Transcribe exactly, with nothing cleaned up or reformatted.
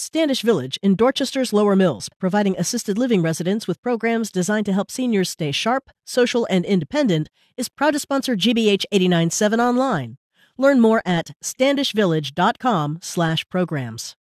Standish Village in Dorchester's Lower Mills, providing assisted living residents with programs designed to help seniors stay sharp, social, and independent, is proud to sponsor G B H eighty-nine point seven online. Learn more at standish village dot com slash programs.